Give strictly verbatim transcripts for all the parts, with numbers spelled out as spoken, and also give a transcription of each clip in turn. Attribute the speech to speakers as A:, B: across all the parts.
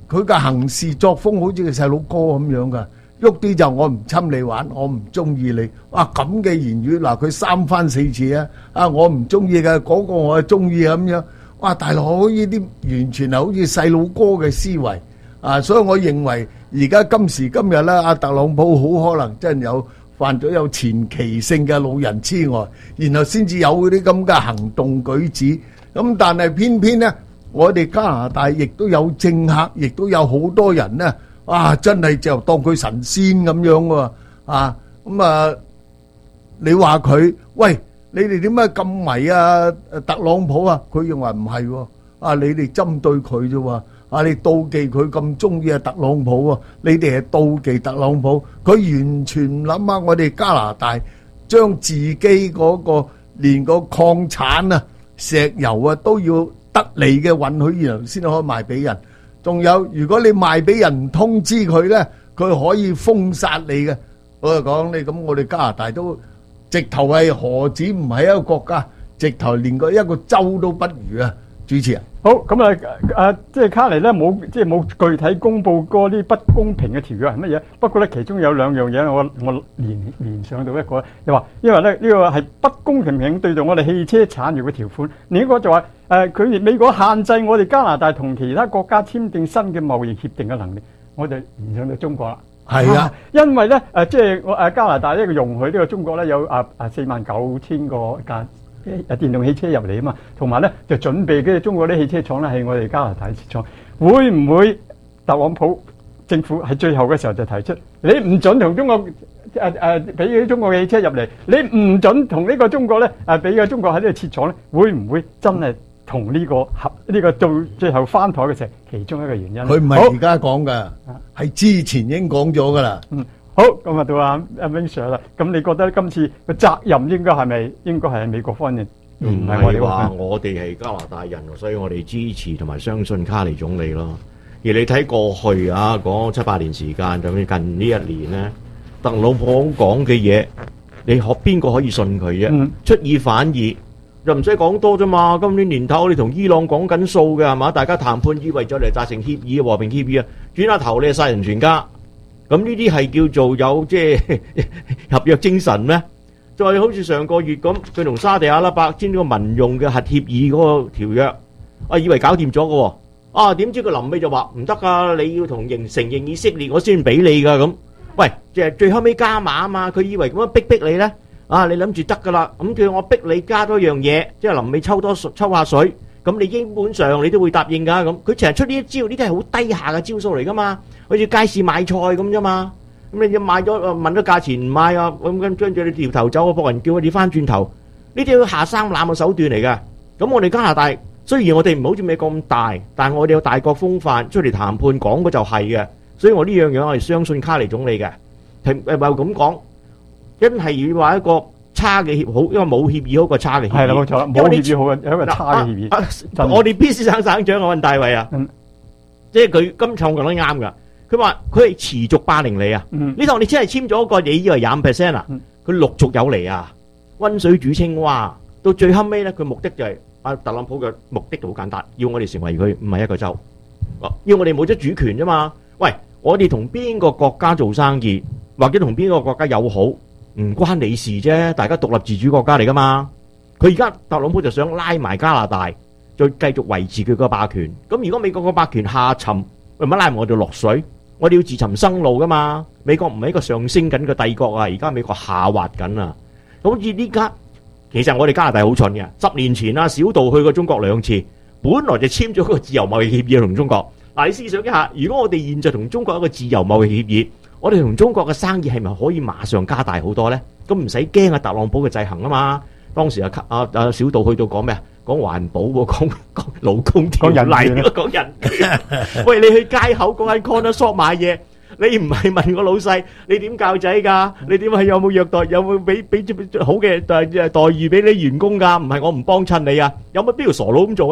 A: 佢嘅行事作風好似個細佬哥咁樣噶，喐啲就我唔侵你玩，我唔中意你。哇咁嘅言語嗱，佢三番四次啊！啊，我唔中意嘅嗰個我係中意咁樣。哇，大佬呢啲完全係好似細佬哥嘅思維啊！所以我認為而家今時今日咧，阿特朗普好可能真係有犯咗有前期性嘅老人痴呆，然後先至有嗰啲咁嘅行動舉止。咁但係偏偏咧，我哋加拿大亦都有政客，亦都有好多人咧，啊，真係就當佢神仙咁樣喎，啊，咁啊，你話佢，喂，你哋點解咁迷啊特朗普啊？佢認為唔係喎，啊，你哋針對佢啫喎，啊，你妒忌佢咁中意啊特朗普喎，你哋係妒忌特朗普，佢完全唔諗下我哋加拿大將自己嗰個連個礦產啊、石油啊都要得嚟嘅允許，然後先可以賣俾人。仲有，如果你賣俾人唔通知佢咧，佢可以封殺你嘅。我就講你咁，我哋加拿大都直頭係何止唔係一個國家，直頭連個一個州都不如啊！主持人，
B: 好咁啊！誒，即係卡尼咧冇，即係冇具體公佈嗰啲不公平嘅條約係乜嘢。不過咧，其中有兩樣嘢，我我聯聯想到一個，就話因為咧呢個係不公平平對待我哋汽車產業嘅條款。另一個就話誒，佢哋美國限制我哋加拿大同其他國家簽訂新嘅貿易協定嘅能力，我就聯想到中國啦。
A: 係啊，
B: 因為咧誒，即係我誒加拿大呢個容許呢個中國咧有啊啊四萬九千個間誒電動汽車入嚟啊嘛，同埋咧就準備嘅中國啲汽車廠咧係我哋加拿大設廠，會唔會特朗普政府喺最後嘅時候就提出，你唔準同中國誒誒俾啲中國嘅汽車入嚟，你唔準同呢個中國咧誒俾個中國喺呢度設廠咧，會唔會真係同呢個合呢個到最後翻台嘅時候其中一個原因？
A: 佢唔係而家講噶，係之前已經講咗噶啦。
B: 嗯。好，咁啊到阿阿 Wing Sir啦。咁你覺得今次個責任應該係咪應該係喺美國方面？
C: 唔係話我哋係加拿大人，所以我哋支持同埋相信卡尼總理咯。而你睇過去啊，嗰七八年時間，就近呢一年咧，特朗普講嘅嘢，你可邊個可以信佢啫？嗯、出爾反爾，又唔使講多啫嘛。今年年頭我哋同伊朗講緊數嘅係嘛？大家談判以為咗嚟達成協議、和平協議啊，轉下頭你係殺人全家。咁呢啲係叫做有即係合約精神咩？就係好似上個月咁，佢同沙地阿拉伯簽咗個民用嘅核協議嗰個條約，啊以為搞掂咗嘅喎，啊點知佢臨尾就話唔得噶，你要同認承認以色列，我先俾你噶咁。喂，即係最後尾加碼啊嘛，佢以為咁樣逼逼你咧，啊你諗住得噶啦，咁叫我逼你加多樣嘢，即係臨尾抽多抽下水，咁你基本上你都會答應噶咁。佢成日出呢一招，呢啲係好低下嘅招數嚟噶嘛。好似街市買菜咁啫嘛，咁你要買咗問咗價錢唔買啊，咁跟跟住你掉頭走，僕人叫你翻轉頭，呢啲要下三濫嘅手段嚟嘅。咁我哋加拿大雖然我哋唔好似美國咁大，但係我哋有大國風範，出嚟談判講嘅就係嘅。所以我呢樣嘢我係相信卡尼總理嘅。誒誒話咁講，真係要話一個差嘅協好，因為冇協議好過差嘅協議。係啦，冇錯，冇協議好過一個差嘅協議。啊啊、我哋 B C 省省長我問大衛啊，嗯、即係佢今次我講得啱㗎。佢話佢係持續霸凌你啊！呢度你只係簽咗一個，你以為廿五 percent 啊？佢陸續有嚟啊！溫水煮青蛙，到最後尾咧，佢目的就係阿特朗普嘅目的就好簡單，要我哋成為佢唔係一個州，要我哋冇咗主權啫嘛！喂，我哋同邊個國家做生意，或者同邊個國家友好，唔關你事啫，大家獨立自主國家嚟噶嘛！佢而家特朗普就想拉埋加拿大，再繼續維持佢個霸權。咁如果美國個霸權下沉，為乜拉埋我哋落水？我哋要自尋生路噶嘛？美國唔係一個上升緊嘅帝國啊，而家美國下滑緊啊！好似呢家，其實我哋加拿大好蠢嘅。十年前啊，小道去過中國兩次，本來就簽咗個自由貿易協議同中國。嗱，你思想一下，如果我哋現在同中國有一個自由貿易協議，我哋同中國嘅生意係咪可以馬上加大好多呢？咁唔使驚啊，特朗普嘅制衡啊嘛。當時啊，啊啊小道去到講咩啊？講環保喎，講講勞工條例，講人權。喂，你去街口嗰間 corner shop 買嘢，你唔係問個老細，你點教仔㗎？你點係有冇虐待？有冇俾俾好嘅待待遇俾你員工㗎？唔係我唔幫襯你啊！有乜必要傻佬咁做啊？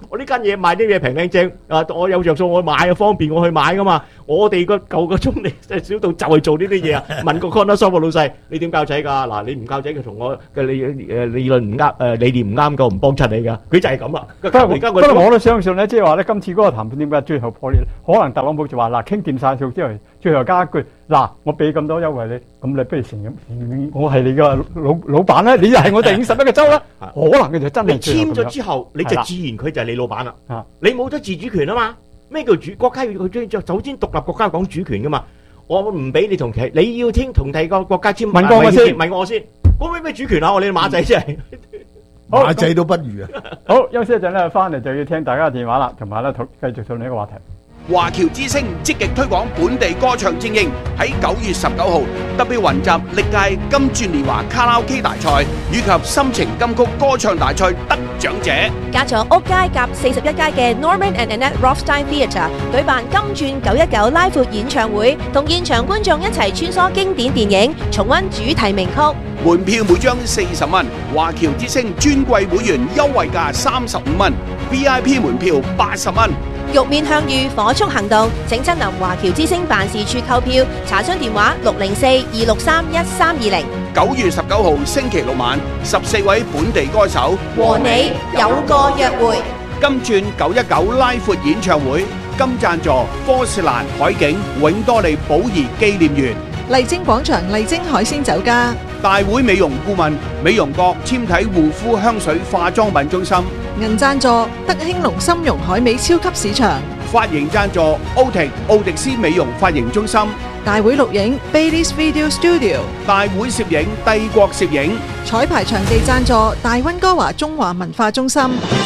C: 我呢間嘢賣啲嘢平靚正，啊我有着數我買啊方便我去買噶嘛。我哋個舊個中理即係小道就係做呢啲嘢啊。問個 corner shop 老細，你點教仔㗎？嗱你唔教仔，佢同我嘅理誒理論唔啱誒理念唔啱，夠唔幫襯你㗎。佢就係咁啊。
B: 不過不過我都相信咧，即係話咧，今次嗰個談判點解最後破裂？可能特朗普就話嗱，傾掂曬數之後，最後加一句嗱，我俾咁多優惠你，咁你不如承認承認我係你嘅老老闆咧，你就係我哋五十一個州啦。可能佢就真係
C: 你簽咗之後，你就自然佢就係你老闆啦。你冇咗自主權啊嘛。咩叫主國家要佢將首先獨立國家講主權噶嘛？我唔俾你同其你要聽同第二個國家簽，
B: 問過我先，
C: 問我先，講咩咩主權啊？我哋馬仔真係
A: 馬仔都不如啊！
B: 好，休息一陣咧，翻嚟就要聽大家嘅電話啦，同埋咧討繼續討論呢個話題。
D: 華僑之聲積極推廣本地歌唱精英，喺九月十九號特別雲集歷屆金鑽年華卡拉 OK 大賽以及心情金曲歌唱大賽得獎者，
E: 加咗屋街夾四十一街嘅 Norman and Annette Rothstein Theatre 舉辦金鑽九一九拉闊演唱會，同現場觀眾一齊穿梭經典電影，重溫主題名曲。
D: 門票每張四十蚊，華僑之聲尊貴會員優惠價三十五蚊 ，V I P 門票八十蚊。
E: 玉面向遇火速行動，請親臨華僑之聲辦事處購票，查詢電話六零四二六三一三二零。
D: 九月十九號星期六晚，十四位本地歌手
E: 和你有個約會。
D: 金鑽九一九拉闊演唱會，金贊助波士蘭海景永多利寶儀紀念園。
F: 麗晶廣場麗晶海鮮酒家，
D: 大會美容顧問美容閣纖體護膚香水化妝品中心，
F: 銀贊助德興隆參茸海味超級市場，
D: 髮型贊助奧迪奧迪斯美容髮型中心，
F: 大會錄影 Baileys Video Studio，
D: 大會攝影帝國攝影，
F: 彩排場地贊助大溫哥華中華文化中心。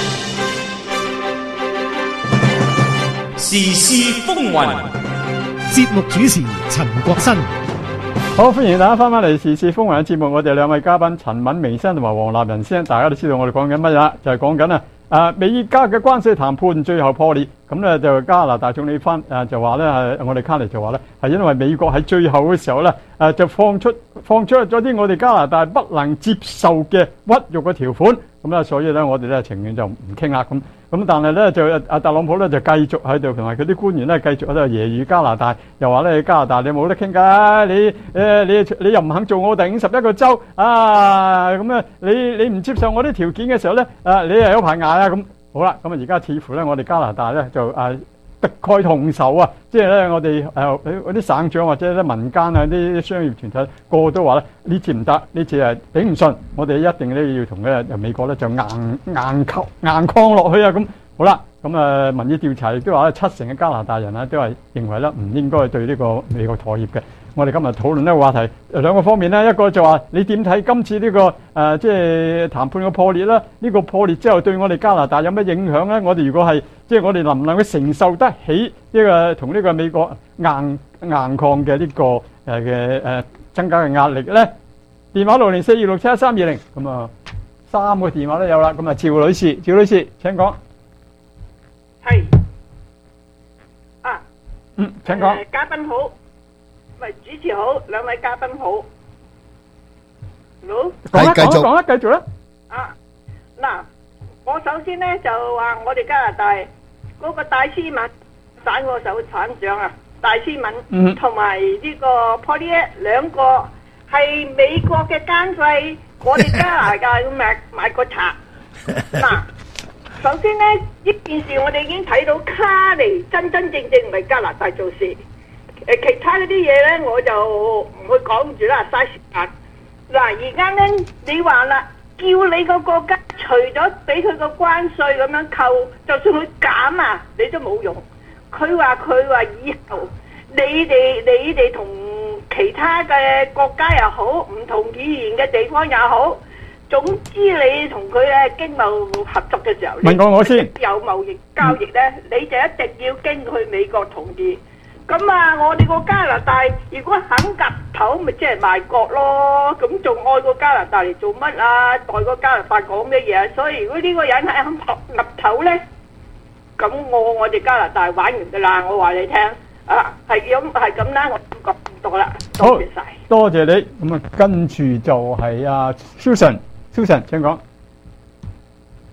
G: 時事風雲，
H: 節目主持陳國新。
B: 好，歡迎大家翻返嚟時事風雲嘅節目。我哋兩位嘉賓陳敏明先生同埋黃立仁先生，大家都知道我哋講緊乜嘢啦？就係講緊啊，誒美加嘅關稅談判最後破裂，咁咧就加拿大總理翻誒就話咧係我哋卡尼就話咧係因為美國喺最後嘅時候咧誒就放出放出咗啲我哋加拿大不能接受嘅屈辱嘅條款，咁咧所以咧我哋咧情願就唔傾啦咁。咁但係咧就阿特朗普咧就繼續喺度，同埋佢啲官員咧繼續喺度揶揄加拿大，又話咧加拿大你冇得傾㗎，你誒你你又唔肯做我哋五十一個州啊，咁啊你你唔接受我啲條件嘅時候咧，啊你又有排捱啊咁。好啦，咁啊而家似乎咧我哋加拿大咧就啊敵愾同仇啊，即係咧我哋誒嗰啲省長或者咧民間啊啲商業團體個個都話咧呢次唔得，呢次係頂唔順，我哋一定咧要同咧美國咧就硬硬抗硬抗落去啊咁。好啦，咁啊民意調查亦都話咧七成嘅加拿大人咧都係認為咧唔應該對呢個美國妥協嘅。我哋今日討論呢個話題兩個方面咧，一個就話你點睇今次呢、這個誒、呃、即係談判嘅破裂啦？呢、這個破裂之後對我哋加拿大有咩影響咧？我哋如果係即係我哋能唔能夠承受得起呢個同呢個美國硬硬抗嘅呢個誒嘅誒增加嘅壓力咧？電話六零四二六七一三二零，咁啊三個電話都有啦。咁啊趙女士，趙女士請講。
I: 係啊，
B: 嗯請講、呃。
I: 嘉賓好。喂，主持好，兩位嘉賓好。好，
B: 講啦，講啦，講啦，繼續啦。
I: 啊，嗱，我首先咧就話我哋加拿大嗰個戴斯文省個首省長啊，戴斯文同埋呢個 Poilievre 兩個係美國嘅奸細，我哋加拿大要買買個賊。嗱，首先咧呢件事我哋已經睇到卡尼真真正正為加拿大做事。誒其他嗰啲嘢咧，我就唔會講住啦，嘥時間。嗱，而家咧，你話啦，叫你個國家除咗俾佢個關稅咁樣扣，就算佢減啊，你都冇用。佢話佢話以後你哋你哋同其他嘅國家又好，唔同語言嘅地方又好，總之你同佢咧經貿合作嘅時候，
B: 問過我先，
I: 有貿易交易咧，你就一定要經去美國同意。咁啊，我哋個加拿大如果肯夾頭，咪即係賣國咯。咁仲愛個加拿大嚟做乜啊？代個加拿大講咩嘢啊？所以如果呢個人係肯岌頭咧，咁我我哋加拿大玩完噶啦。我話你聽，啊係咁係咁啦，我講唔多啦。多謝晒，
B: 多謝你。咁啊，跟住就係阿 Susan，Susan 請講。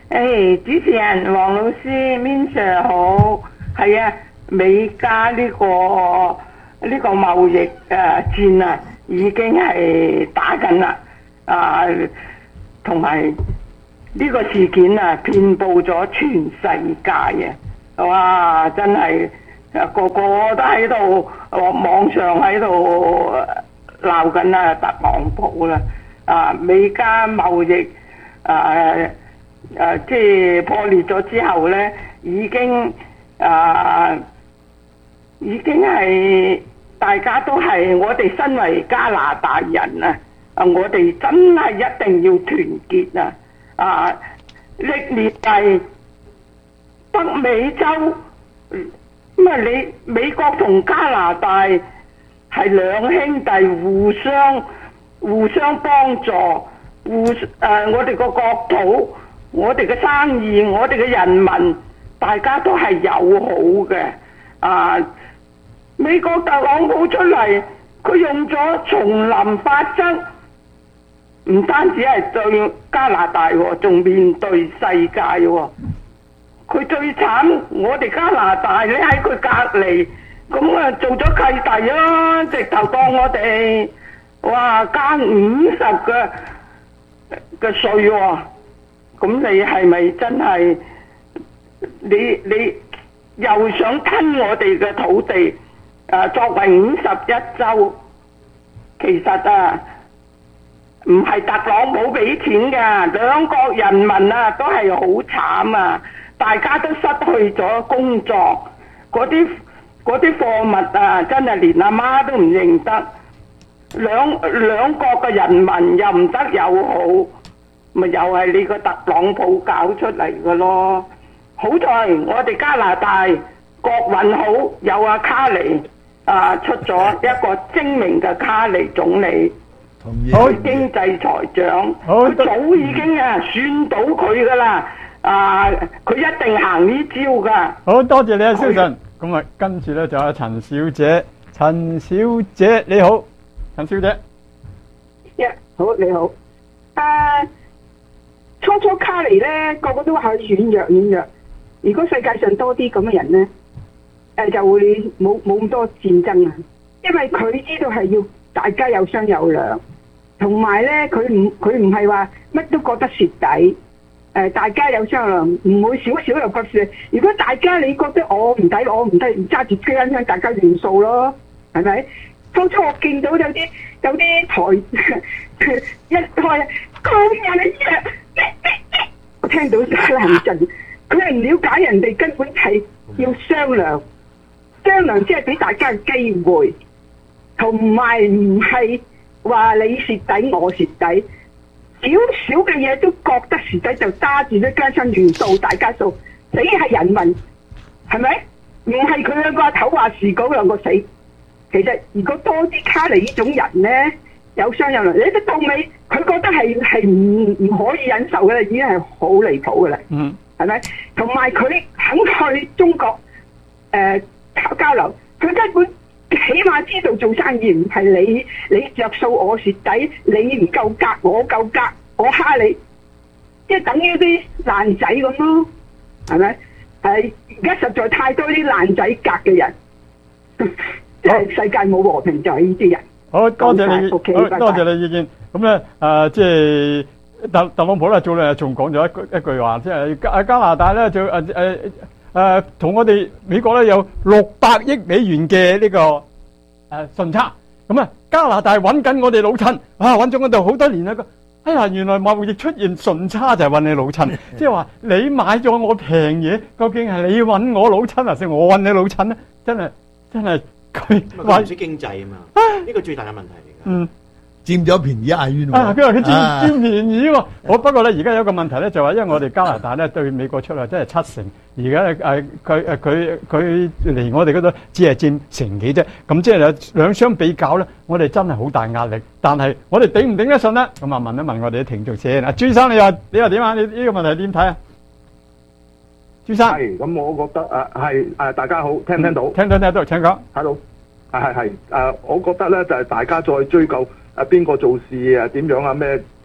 G: 誒，主持人黃老師 Min Sir 好，係啊，美加呢、個呢、個貿易誒、呃、戰啊，已經係打緊啦，啊，同埋呢個事件啊，遍佈咗全世界嘅，哇！真係個個都喺度網上喺度鬧緊啊特朗普啦，啊，美加貿易啊〜誒、呃，即係破裂咗之後咧，已經啊，已經係大家都係我哋身為加拿大人啊，啊，我哋真係一定要團結啊！啊，歷年嚟北美洲咁啊，你美國同加拿大係兩兄弟，互相互相幫助，互誒、呃，我哋個國土。我哋嘅生意，我哋嘅人民，大家都係友好嘅。啊，美國特朗普出嚟，佢用咗叢林法則，唔單止係對加拿大喎，仲面對世界喎。佢最慘，我哋加拿大你喺佢隔離，咁啊做咗契弟啊，直頭當我哋哇加五十嘅嘅稅喎。咁你係咪真係你你又想吞我哋嘅土地？啊，作為五十一州，其實啊唔係特朗普俾錢㗎，兩國人民啊都係好慘啊！大家都失去咗工作，嗰啲嗰啲貨物啊，真係連阿媽都唔認得，兩兩國嘅人民又唔得友好。咪又係你個特朗普搞出嚟嘅咯。好在我哋加拿大國運好，有阿卡尼啊出咗一個精明嘅卡尼總理，好經濟財長，佢早已經啊算到佢噶啦，啊佢一定行呢招噶。
B: 好多謝你啊，蕭晨。咁啊，跟住咧就有陳小姐，陳小姐你好，陳小姐。
J: 一、yeah, 好你好，啊。初初卡尼咧，個個都話佢軟弱軟弱。如果世界上多啲咁嘅人咧，誒、呃、就會冇冇咁多戰爭啊。因為佢知道係要大家有商有量，同埋咧佢唔佢唔係話乜都覺得蝕底。誒、呃、大家有商有量，唔會少少又骨蝕。如果大家你覺得我唔抵，我唔抵，揸住機關槍，大家亂數咯，係咪？初初我見到有啲有啲台一開高人一日。我聽到打冷震，佢係唔了解人哋根本係要商量，商量即係俾大家嘅機會，同埋唔係話你蝕底我蝕底，少少嘅嘢都覺得蝕底就揸住啲家親元素大家數，死係人民，係咪？唔係佢兩個阿頭話事嗰兩個死。其實如果多啲卡尼呢種人咧，有商有量，你一到尾佢覺得係係唔唔可以忍受嘅啦，已經係好離譜嘅啦。嗯，係咪？同埋佢肯去中國誒、呃、交流，佢根本起碼知道做生意唔係你你着數我蝕底，你唔夠格我夠格，我蝦你，即係等於啲爛仔咁咯，係咪？係而家實在太多啲爛仔格嘅人，即係世界冇和平就係呢啲人。
B: 好多謝你，
J: okay,
B: 好
J: bye bye
B: 多謝你意見。咁咧，誒、呃，即係特特朗普咧，早兩日仲講咗一句一句話，即係加加拿大咧就誒誒誒，同我哋美國咧有六百億美元嘅呢、這個誒順、呃、差。咁啊，加拿大揾緊我哋老襯，啊揾咗我哋好多年啦。哎呀，原來貿易出現順差就係揾你老襯，即係話你買咗我平嘢，究竟係你揾我老襯啊，定我揾你老襯咧？真係真係。佢
C: 話唔識經濟啊嘛，呢個最大嘅問題嚟㗎。嗯，
A: 佔咗便宜嗌冤喎。
B: 啊，佢話佢佔佔便宜喎。我不過咧，而家有一個問題咧，就話因為我哋加拿大咧對美國出口真係七成，而家誒佢誒佢佢嚟我哋嗰度只係佔成幾啫。咁即係兩相比較咧，我哋真係好大壓力。但係我哋頂唔頂得順咧？咁啊問一問我哋啲聽眾先。阿朱生，你話你話點啊？你呢個問題點睇啊？朱生，
K: 係咁，我覺得誒係誒大家好，聽唔聽到？
B: 聽到聽到，請講。
K: Hello，係係係誒，我覺得咧就係大家再追究誒邊個做事啊點樣啊咩啊，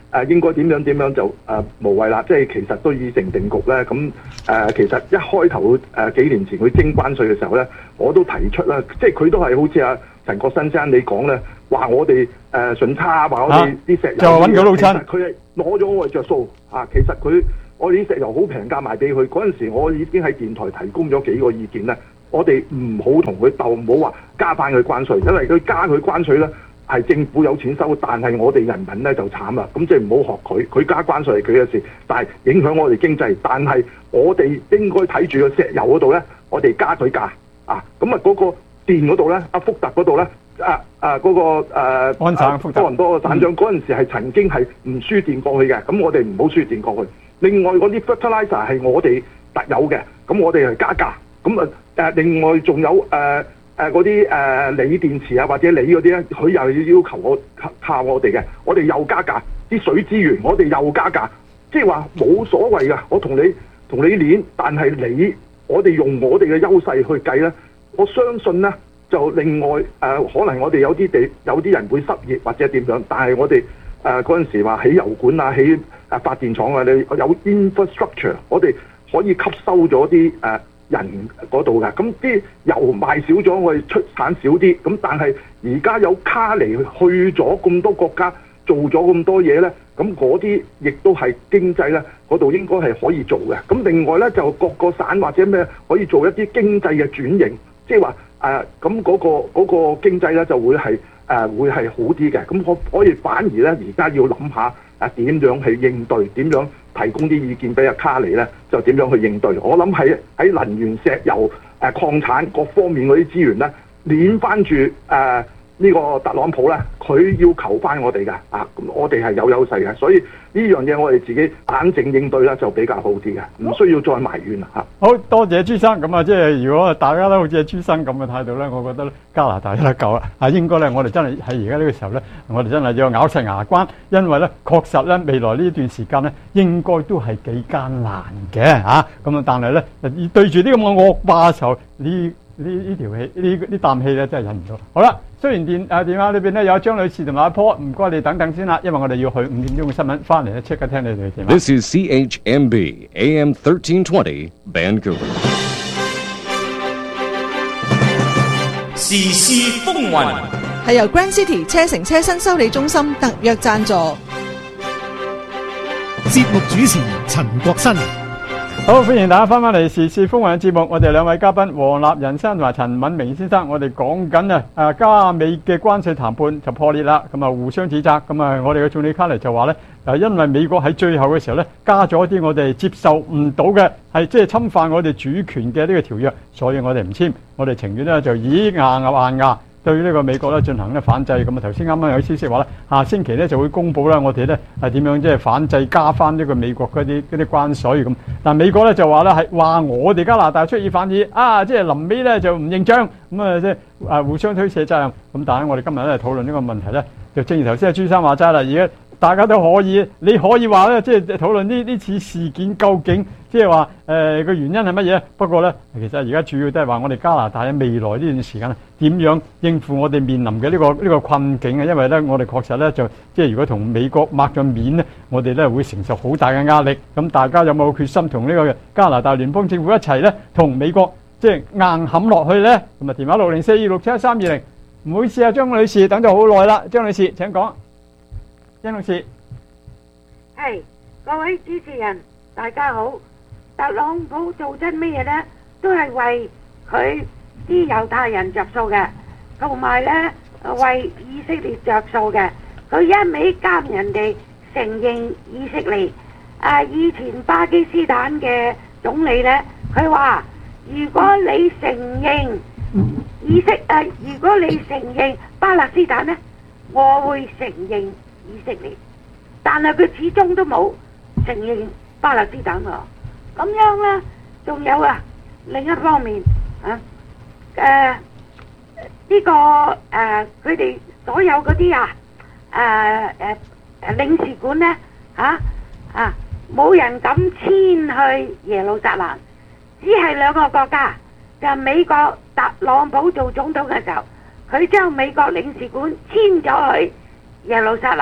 K: 誒應該點樣點樣就誒、呃、無謂啦，即係其實都已成定局咧。咁誒、呃、其實一開頭誒、呃、幾年前佢徵關稅嘅時候咧，我都提出啦，即係佢都係好似阿陳國新先生你講咧，話我哋誒順差，話我哋啲石油
B: 就揾佢老親，
K: 佢係攞咗我哋着數啊！其實佢我哋啲石油好平價賣俾佢嗰陣時，我已經喺電台提供咗幾個意見咧。我哋唔好同佢鬥，唔好話加翻佢關稅，因為佢加佢關稅咧係政府有錢收，但係我哋人民咧就慘啦。咁即係唔好學佢，佢加關稅係佢嘅事，但係影響我哋經濟。但係我哋應該睇住個石油嗰度咧，我哋加佢價啊！咁啊嗰個電嗰度咧，阿福特嗰度咧，啊啊嗰、嗰個誒、啊、
B: 安省福特
K: 多倫多個省長嗰陣時係曾經係唔輸電過去嘅，咁我哋唔好輸電過去。另外嗰啲 fertilizer 係我哋特有嘅，咁我哋係加價。咁啊誒，另外仲有誒誒嗰啲誒鋰電池啊，或者鋰嗰啲咧，佢又要要求我靠我哋嘅，我哋又加價。啲水資源我哋又加價，即係話冇所謂㗎。我同你同你攣，但係你我哋用我哋嘅優勢去計咧，我相信咧就另外誒、呃，可能我哋有啲地有啲人會失業或者點樣，但係我哋誒嗰陣時話起油管啊，起誒發電廠啊，你有 infrastructure， 我哋可以吸收咗啲誒。呃人嗰度㗎，咁啲油賣少咗，我哋出產少啲，咁但係而家有卡尼去咗咁多國家做咗咁多嘢咧，咁嗰啲亦都係經濟咧嗰度應該係可以做嘅。咁另外咧就各個省或者咩可以做一啲經濟嘅轉型，即係話誒咁嗰個嗰、嗰個經濟咧就會係誒、呃、會係好啲嘅。咁我可以反而咧而家要諗下誒點樣去應對，點樣提供啲意見俾阿卡尼咧，就點樣去應對？我諗喺喺能源、石油、誒、呃、礦產各方面嗰啲資源咧，攣翻住誒呢個特朗普咧，佢要求翻我哋㗎啊！咁我哋係有優勢嘅，所以呢樣嘢我哋自己冷靜應對咧就比較好啲嘅，唔需要再埋怨啦嚇。
B: 好多謝朱生，咁啊，即係如果大家都好似朱生咁嘅態度咧，我覺得加拿大得夠啦。啊，應該咧，我哋真係喺而家呢個時候咧，我哋真係要咬實牙關，因為咧確實咧未來呢段時間咧應該都係幾艱難嘅嚇。咁啊，但係咧對住呢咁嘅惡霸嘅時候，呢呢呢條氣呢呢啖氣咧真係忍唔到。好啦。雖然電誒電話裏邊咧有張女士同埋阿坡，唔該你等等先啦，因為我哋要去五點鐘嘅新聞，翻嚟咧即刻聽你哋嘅電話。
L: This is C H M B A M thirteen twenty Vancouver。
M: 時事風雲
F: 係由 Grand City 車城車身修理中心特約贊助。
H: 節目主持陳國新。
B: 好，歡迎大家翻返嚟時事風雲嘅節目，我哋兩位嘉賓黃立仁先生同埋陳敏明先生，我哋講緊啊誒加美嘅關稅談判就破裂啦，咁啊互相指責，咁啊我哋嘅總理卡尼就話咧，誒因為美國喺最後嘅時候咧加咗一啲我哋接受唔到嘅，係即係侵犯我哋主權嘅呢個條約，所以我哋唔簽，我哋情願咧就以硬咬硬牙。對呢個美國咧進行咧反制，咁啊頭先啱啱有消息話咧，下星期咧就會公佈啦，我哋咧係點樣即係反制加翻呢個美國嗰啲嗰啲關稅咁。但美國咧就話咧係話我哋加拿大出爾反爾啊，即係臨尾咧就唔認賬，咁啊即係啊互相推卸責任。咁但係我哋今日咧討論呢個問題咧，就正如頭先阿朱生話齋啦，而家大家都可以，你可以話咧即係討論呢呢次事件究竟即係話誒個原因係乜嘢？不過咧其實而家主要都係話我哋加拿大喺未來呢段時間點樣應付我哋面臨嘅呢個呢個困境啊！因為咧我哋確實咧就即係如果同美國抹咗面咧，我哋咧會承受好大嘅壓力。咁大家有冇決心同呢個加拿大聯邦政府一齊咧，同美國即係硬冚落去咧？咁啊電話六零四二六七一三二零，唔好意思啊，張女士等咗好耐啦，張女士請講。張女士，
N: 係各位主持人，大家好。特朗普做真咩嘢呢？都係為佢啲猶太人着數嘅，同埋呢為以色列着數嘅。佢一味監人哋承認以色列。啊，以前巴基斯坦嘅總理呢，佢話：如果你承認以色啊，如果你承認巴勒斯坦呢，我會承認以色列。但係佢始終都冇承認巴勒斯坦喎。咁樣啦，仲有啊，另一方面啊，誒、呃、呢、這個誒佢哋所有嗰啲啊誒誒誒領事館咧嚇啊冇人敢遷去耶路撒冷，只係兩個國家，就係、美國特朗普做總統嘅時候，佢將美國領事館遷咗去耶路撒冷，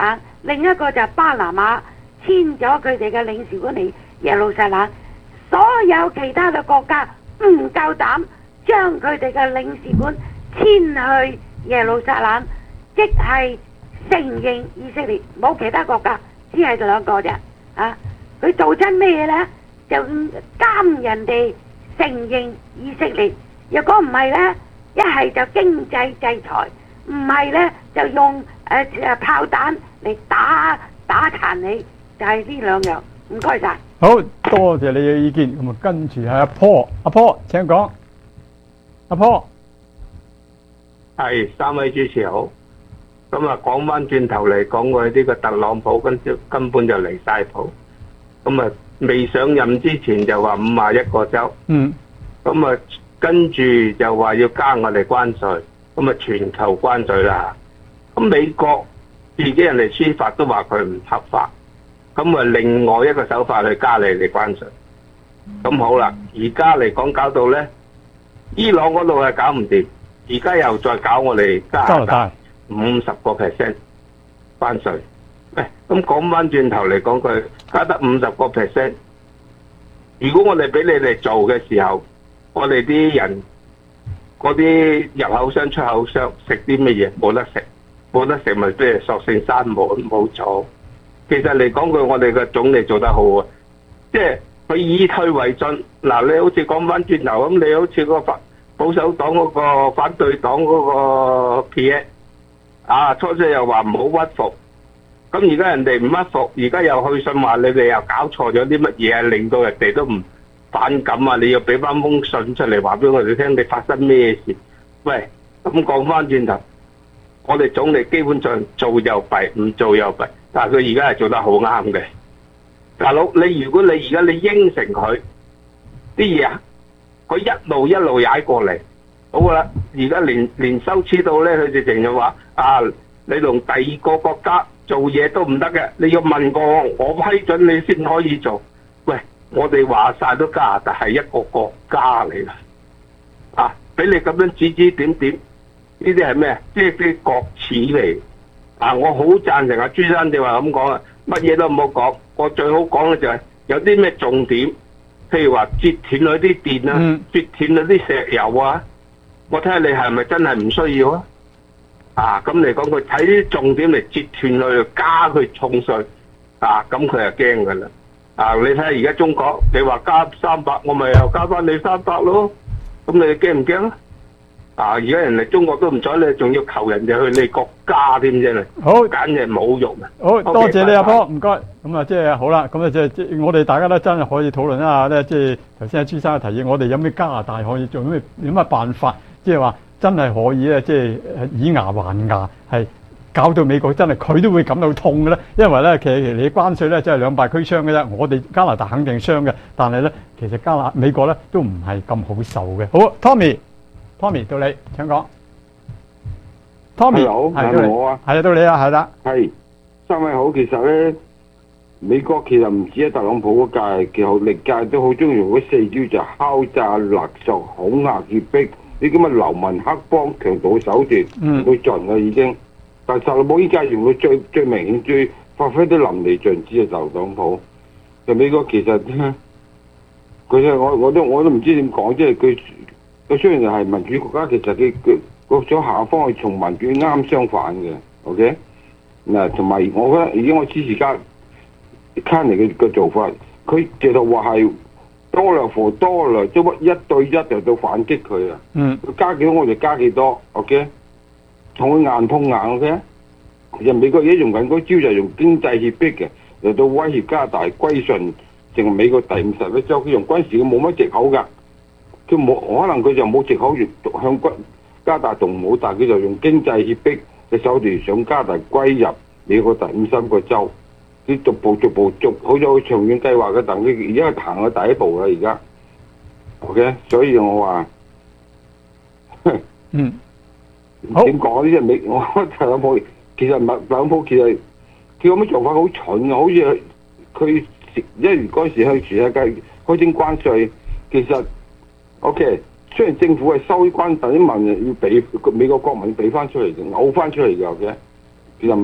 N: 另一個就係巴拿馬遷咗佢哋嘅領事館嚟耶路撒冷，所有其他嘅國家唔夠膽將佢哋嘅領事館遷去耶路撒冷，即係承認以色列，冇其他國家，只係兩個啫。啊，佢做親咩嘢呢？就監人哋承認以色列。若果唔係呢，一係就經濟制裁，唔係呢就用誒誒、呃、炮彈嚟打打殘你，就係呢兩樣。唔該晒。
B: 好多謝你嘅意見，咁啊跟住係阿坡，阿坡請講。阿坡，
O: 係三位主持好。咁啊講翻轉頭嚟講，我呢個特朗普根根本就離晒譜。咁啊未上任之前就話五十一個州，
B: 嗯，
O: 咁啊跟住就話要加我哋關稅，咁啊全球關稅啦。咁美國自己人哋司法都話佢唔合法，咁啊另外一個手法去加你哋關稅。咁好啦，而家嚟講搞到咧，伊朗嗰度係搞唔掂，而家又再搞我哋加拿大五十個 percent 關稅。喂，咁講翻轉頭嚟講，佢加得五十個 percent。如果我哋俾你哋做嘅時候，我哋啲人嗰啲入口商、出口商食啲乜嘢？冇得食，冇得食咪即係索性閂門冇做。其實嚟講句，我哋嘅總理做得好啊，即係佢以退為進。嗱，你好似講翻轉頭咁，你好似個反保守黨嗰個反對黨嗰個 P A 啊，初初又話唔好屈服。咁而家人哋唔屈服，而家又去信話你哋又搞錯咗啲乜嘢，令到人哋都唔反感啊！你要俾翻封信出嚟話俾我哋聽，你發生咩事？喂，咁講翻轉頭，我哋總理基本上做又弊，唔做又弊，但係佢而家係做得好啱嘅。大佬，你如果你而家你應承佢啲嘢，佢一路一路踩過嚟，好啦，而家連連收黐到咧，佢直情就話啊，你同第二個國家做嘢都唔得嘅，你要問過我批准你先可以做。喂，我哋話晒都加拿大係一個國家嚟啦，啊，俾你咁樣指指點點，呢啲係咩？即係啲國恥嚟。啊，我好贊成阿朱生你話咁講啊，乜嘢都唔好講，我最好講嘅就係有啲咩重點，譬如話截斷嗰啲電啊，嗯、截斷嗰啲石油啊，我睇下你係咪真係唔需要啊？啊，咁嚟講佢睇啲重點嚟截斷佢，加佢重稅，啊，咁佢就驚噶啦。啊，你睇下而家中國，你話加三百，我咪又加翻你三百咯。咁你驚唔驚啊？啊，而家人哋中國都唔睬你，仲要求人哋去你國家添啫你。
B: 好，
O: 簡直侮辱啊！
B: 好多謝你阿波，唔該。咁啊，即係好啦，咁啊，即係即係我哋大家都真係可以討論一下咧。即係頭先阿朱生嘅提議，我哋有咩加拿大可以做咩有咩辦法？即係話真係可以咧，即係以牙還牙，係搞到美國真係佢都會感到痛嘅咧。因為咧，其實你關稅咧真係兩敗俱傷嘅啫。我哋加拿大肯定傷嘅，但係咧其實加拿美國咧都唔係咁好受嘅。好 ，Tommy，Tommy 到你請講。Tommy
P: 好，係我啊，
B: 係啊，到你啊，係啦，
P: 係三位好。其實咧，美國其實唔止喺特朗普嗰屆，其實歷屆都好中意用嗰四招，就敲詐、勒索、恐嚇、脅迫，呢啲咁嘅流氓黑幫強盜手段，用到盡啦已經。但係特朗普依家用到最最明顯、最發揮得淋漓盡致嘅就特朗普。就美國其實佢就我我都我都唔知點講，即係佢佢雖然係民主國家，其實佢佢。個咗下方係從民主啱相反嘅 ，OK？嗱，同埋我覺得而家我支持加卡尼嘅嘅做法，佢直頭話係多量貨多量，即係一對一就到反擊佢啊！
B: 嗯，
P: 佢加幾多我就加幾多 ，OK？同佢硬碰硬 ，OK？其實美國而家用緊嗰招就係用經濟脅迫嘅，嚟到威脅加拿大歸順成為美國第五十一州。佢用軍事佢冇乜藉口㗎，佢冇可能佢就冇藉口向軍。加拿大仲冇，但佢就用經濟脅迫嘅手段想加拿大歸入美國第五十個州，啲逐步逐步逐好咗長遠計劃嘅，但佢而家係行咗第一步啦，而家 ，OK， 所以我話，
B: 嗯，
P: 點講呢？即係美我特朗普其實特朗普其實佢咁嘅做法好蠢嘅，好似佢因為嗰時向全世界開徵關稅，其實 OK。雖然政府係收關，但啲民要俾美國國民俾翻出嚟嘅，嘔翻出嚟嘅嘅，其實唔係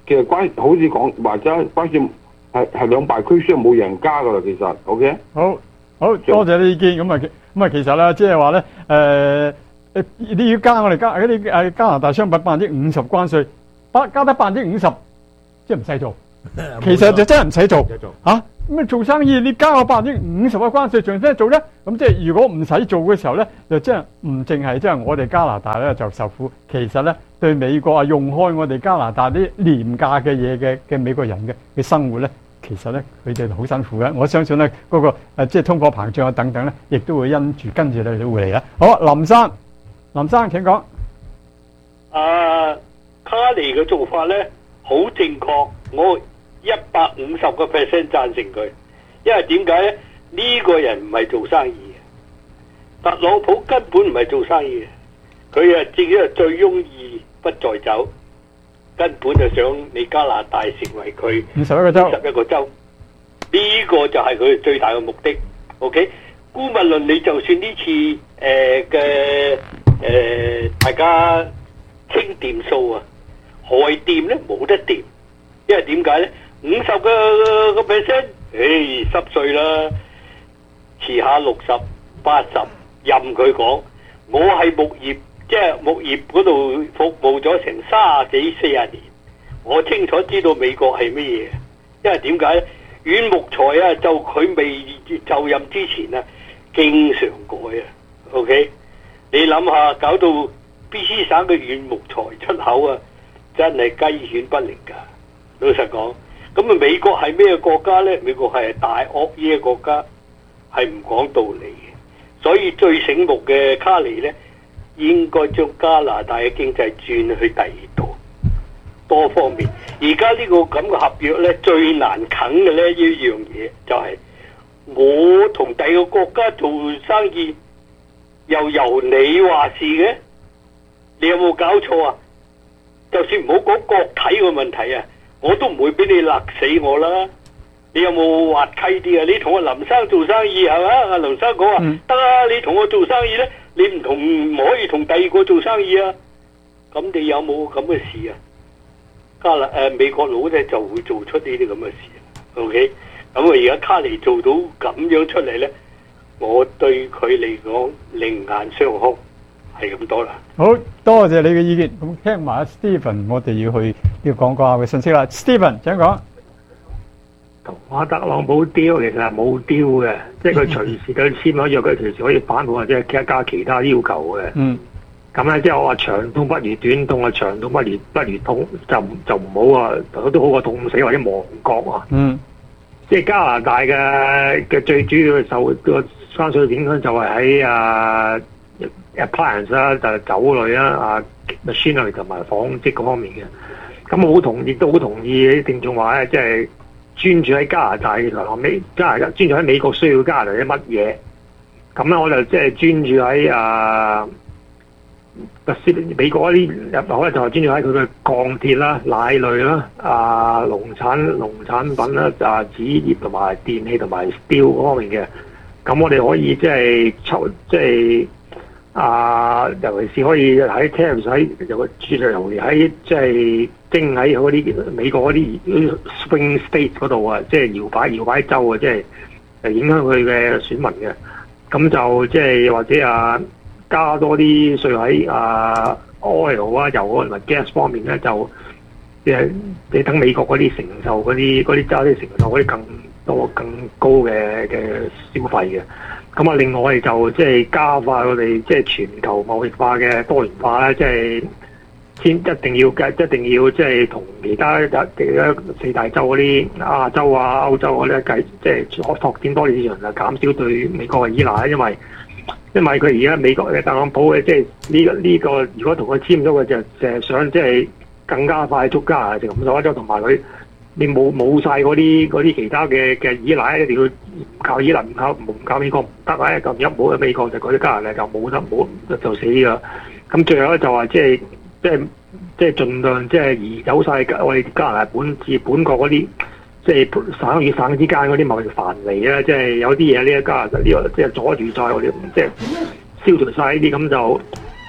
P: 其實關好似講或者關鍵係係兩敗俱傷，冇人加噶啦。其實 OK。
B: 好，好多謝你意見。咁啊，咁啊，其實咧，即係話咧，誒誒，你要加我哋加嗰啲誒加拿大商品百分之五十關稅，加加得百分之五十，即係唔使做。其實就真係唔使做嚇。咁啊做生意你加我百分之五十嘅關稅，仲使做咧？咁即係如果唔使做嘅時候咧，就即係唔淨係即係我哋加拿大咧就受苦，其實咧對美國啊用開我哋加拿大啲廉價嘅嘢嘅嘅美國人嘅嘅生活咧，其實咧佢哋好辛苦嘅。我相信咧嗰、嗰個、呃、即係通貨膨脹啊等等咧，亦都會因住跟住咧都會嚟啦。好，林生，林生請講。
Q: 啊，卡尼嘅做法咧好正確，我一百五十個 percent 贊成佢，因為點解咧？呢、呢個人唔係做生意嘅，特朗普根本唔係做生意嘅，佢啊自己係醉翁意不在酒，根本就想你加拿大成為佢
B: 五十一個州，
Q: 十一個州，呢、呢個就係佢最大嘅目的。OK， 姑勿論你就算呢次誒嘅誒大家傾掂數啊，害掂咧冇得掂，因為點解咧？五十個個 percent， 誒濕碎啦，遲下六十、八十，任佢講。我係木業，即係木業嗰度服務咗成三十幾四十年，我清楚知道美國係乜嘢。因為點解咧？軟木材啊，就佢未就任之前啊，經常改啊。OK， 你諗下，搞到 B C 省嘅軟木材出口啊，真係雞犬不寧㗎。老實講。咁啊，美國係咩國家呢？美國係大惡嘢國家，係唔講道理嘅。所以最醒目嘅卡尼呢，應該將加拿大嘅經濟轉去第二度，多方面。而家呢個咁嘅合約呢，最難啃嘅呢一樣嘢就係、是、我同第二個國家做生意，又由你話事嘅，你有冇搞錯啊？就算唔好講國體嘅問題啊！我都唔會俾你勒死我啦！你有冇滑稽啲啊？你同阿林生做生意係嘛？阿林生講話得啊！你同我做生意咧，你唔同唔可以同第二個做生意啊！咁你有冇咁嘅事啊？加拿誒美國佬咧就會做出呢啲咁嘅事。OK， 咁啊而家卡尼做到咁樣出嚟咧，我對佢嚟講另眼相看，係咁多啦。
B: 好多謝你嘅意見，咁聽埋阿 Stephen， 我哋要去要講講下嘅信息啦。Stephen， 請講。
R: 同阿特朗普丟其實係冇丟嘅，即係佢隨時佢簽咗約，佢隨時可以反悔或者係加其他要求嘅。
B: 嗯。
R: 咁咧即係我話長痛不如短痛啊，長痛不如不如痛，就就唔好啊，都好過痛死或者亡國啊。
B: 嗯。
R: 即係加拿大嘅嘅最主要嘅受個關稅影響就係喺啊。appliance 啦，就係酒類啦，啊 machinery 同埋紡織嗰方面嘅。咁我好同意，都好同意啲聽眾話咧，即係專注喺加拿大同美加拿大專注喺美國需要加拿大啲乜嘢。咁咧我就即係專注喺啊，美國嗰啲入口咧就係專注喺佢嘅鋼鐵啦、奶類啦、啊農產農產品啦、啊紙業同埋電器同埋 steel 嗰方面嘅。咁我哋可以即係抽即係。啊，尤其是可以喺 tariff 喺有個注入尤其喺即係徵喺嗰啲美國嗰啲 swing state 嗰度啊，即係搖擺搖擺州啊，即係誒影響佢嘅選民嘅。咁就即係或者啊加多啲稅喺啊 oil 啊油啊同埋 gas 方面咧，就即係你等美國嗰啲承受嗰啲嗰啲州啲承受嗰啲更多更高嘅嘅消費嘅。咁啊，另外我哋就即係加快我哋即係全球貿易化嘅多元化咧，即係先一定要嘅，一定要即係同其他其他四大洲嗰啲亞洲啊、歐洲嗰啲計，即係拓拓展多啲市場，就減少對美國嘅依賴。因為因為佢而家美國嘅特朗普嘅即係呢個呢個，如果同佢簽咗嘅就就係想即係更加快速加啊，就咁所謂，同埋佢。你冇冇曬嗰啲嗰啲其他嘅嘅依賴，一定要唔靠依賴，唔靠唔靠美國唔得啊！咁一冇喺美國就嗰啲加拿大就冇得冇就死㗎。咁最後咧就話即係即係即係盡量即係移走曬我哋加拿大本自本國嗰啲即係省與省之間嗰啲貿易藩籬啦，即係有啲嘢呢加拿大呢個即係阻住曬我哋，即係消除曬呢啲咁就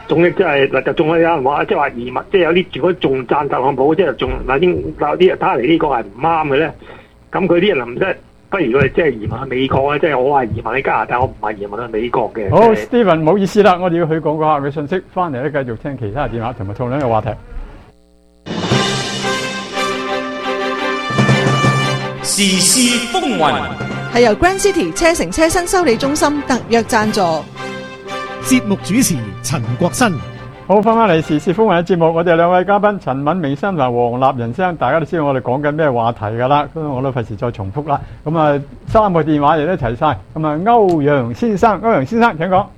R: 仲即係嗱，就仲有人話，即係話移民，即係有啲如果仲讚特朗普，即係仲嗱啲有啲睇嚟呢個係唔啱嘅咧。咁佢啲人唔即不如佢即係移民去美國啊！即係我話移民去加拿大，我唔係移民去美國嘅。
B: 好 ，Steven 唔好意思啦，我哋要去廣告客嘅信息，翻嚟咧繼續聽其他電話同埋討論嘅話題。
M: 時事風雲
F: 係由 Grand City 車城車身修理中心特約贊助。
H: 節目主持陳國新。
B: 好，翻返嚟時事風雲嘅節目，我哋兩位嘉賓陳敏明生同黃立仁生，大家都知道我哋講緊咩話題㗎啦，咁我都費事再重複啦。咁啊，三個電話亦都齊晒。咁啊，歐陽先生，歐陽先生請講。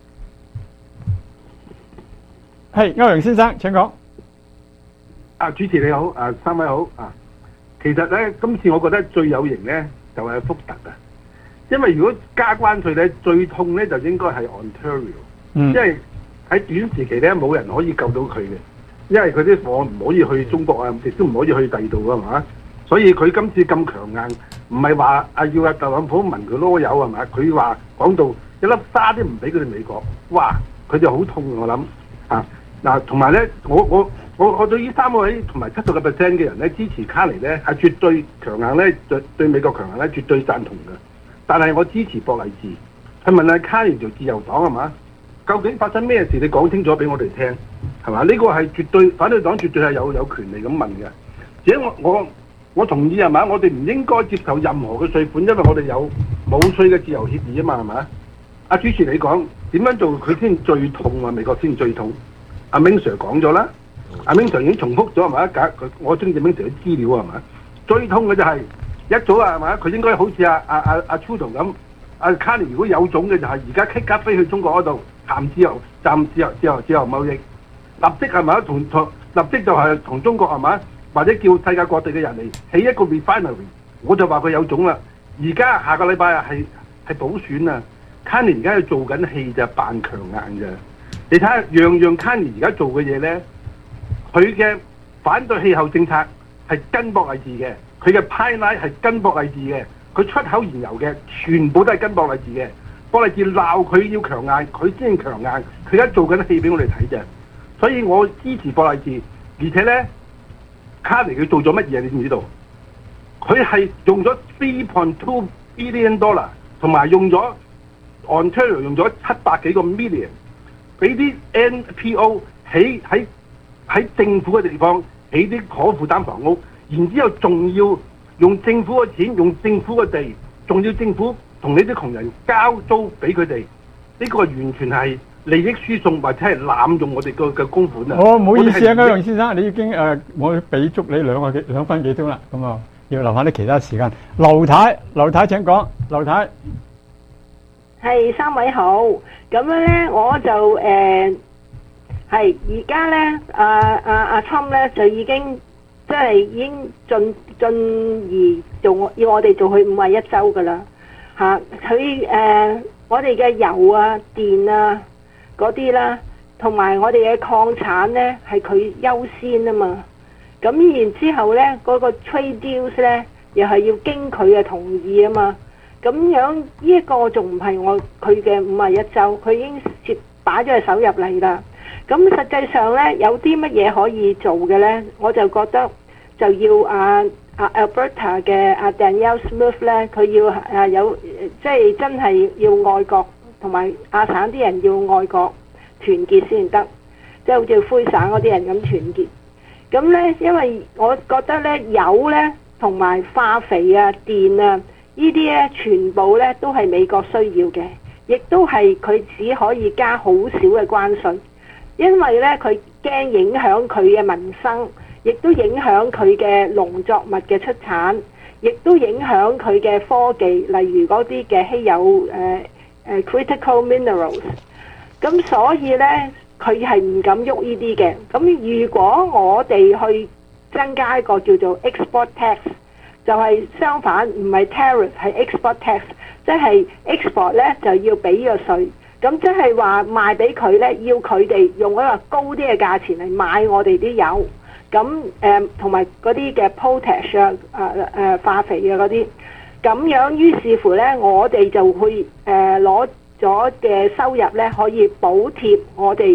B: 係，歐陽先生請講。
K: 啊，主持你好，啊三位好啊。其實咧，今次我覺得最有型咧就係、是、福特啊，因為如果加關稅咧，最痛咧就應該係 Ontario，
B: 嗯，
K: 因為喺短時期咧冇人可以救到佢嘅，因為佢啲貨唔可以去中國啊，亦都唔可以去第二度啊嘛，所以佢今次咁強硬，唔係話啊要阿特朗普聞佢囉柚係嘛，佢話講到一粒沙都唔俾佢哋美國，哇！佢就好痛我諗啊嗱，同埋咧我我。我我對呢三位同埋七十個 percent 嘅人咧支持卡尼咧係絕對強硬咧，對對美國強硬咧絕對贊同嘅。但係我支持博勵治，去問下卡尼做自由黨係嘛？究竟發生咩事？你講清楚俾我哋聽係嘛？呢、這個係絕對反對黨絕對係有有權利咁問嘅。而且我我我同意係嘛？我哋唔應該接受任何嘅稅款，因為我哋有冇稅嘅自由協議啊嘛係嘛？阿主持你講點樣做佢先最痛啊？美國先最痛。阿明 Sir 講咗啦。阿 Ming Sir 已經重複咗係咪？假佢我中意 Ming Sir 啲資料係咪？最痛嘅就係、是、一早啊係咪？佢應該好似阿阿阿阿 Trudeau 咁，阿 Carney 如果有種嘅就係而家即刻飛去中國嗰度談自由、談自由、自由、自由貿易，立即係咪？同同立即就係同中國係咪？或者叫世界各地嘅人嚟起一個 refinery， 我就話佢有種啦。而家下個禮拜啊係係補選啊 ，Carney 而家係做緊戲就扮強硬嘅。你睇下樣樣 Carney 而家做嘅嘢咧。佢嘅反對氣候政策係跟博勵治嘅，佢嘅 pipeline 係跟博勵治嘅，佢出口燃油嘅全部都係跟博勵治嘅。博勵治鬧佢要強硬，佢先強硬。佢而家做緊戲俾我哋睇啫，所以我支持博勵治。而且咧，卡尼佢做咗乜嘢？你知唔知道？佢係用咗 three point two billion dollar， 同埋用咗 Ontario 用咗七百幾個 million， 俾啲 N P O 起喺。喺政府嘅地方起啲可負擔房屋，然之後仲要用政府嘅錢，用政府嘅地，仲要政府同你啲窮人交租俾佢哋，呢、這個完全係利益輸送或者係濫用我哋嘅嘅公款啊！
B: 哦，唔好意思啊，歐陽先生，你已經誒、呃，我俾足你兩個幾兩分幾鐘啦，咁啊要留翻啲其他時間。劉太，劉太請講，劉太。
I: 係三位好，咁樣咧我就誒。呃係而家咧，阿阿阿侵咧就已經即係已經進進而做要我哋做去五十一州噶啦嚇。佢、啊、誒我哋嘅油啊、電啊嗰啲啦，同埋我哋嘅礦產咧係佢優先啊嘛。咁然之後咧，嗰、那個 trade deals 咧又係要經佢嘅同意啊嘛。咁樣呢一個仲唔係我佢嘅五十一州，佢已經接擺咗隻手入嚟啦。咁實際上咧，有啲乜嘢可以做嘅咧？我就覺得就要啊啊 Alberta 嘅啊 Danielle Smith 咧，佢要啊有即係真係要愛國，同埋亞省啲人要愛國團結先得，即係好似灰省嗰啲人咁團結。咁咧，因為我覺得咧油咧同埋化肥啊、電啊呢啲咧，全部咧都係美國需要嘅，亦都係佢只可以加好少嘅關稅。因為咧，佢驚影響佢嘅民生，亦都影響佢嘅農作物嘅出產，亦都影響佢嘅科技，例如嗰啲嘅稀有誒誒、呃呃、critical minerals。咁所以咧，佢係唔敢喐呢啲嘅。咁如果我哋去增加一個叫做 export tax，就係相反，唔係 tariff 係 export tax，即係 export 咧就要俾個稅。咁即係話賣俾佢咧，要佢哋用一個高啲嘅價錢嚟買我哋啲油，咁誒同埋嗰啲嘅 potash 啊、誒、誒化肥啊嗰啲，咁樣於是乎咧，我哋就會誒攞咗嘅收入咧，可以補貼我哋